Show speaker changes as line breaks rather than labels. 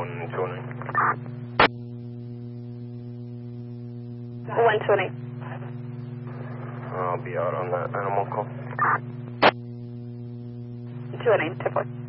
120.
120.
I'll be out on that animal call.
218, 10-4.